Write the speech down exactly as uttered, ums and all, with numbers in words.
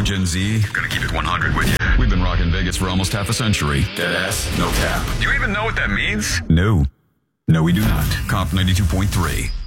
Gen Z, gonna keep it one hundred with you. We've been rocking Vegas for almost half a century. Deadass, no cap. Do you even know what that means? No. No, we do not. Comp ninety-two point three.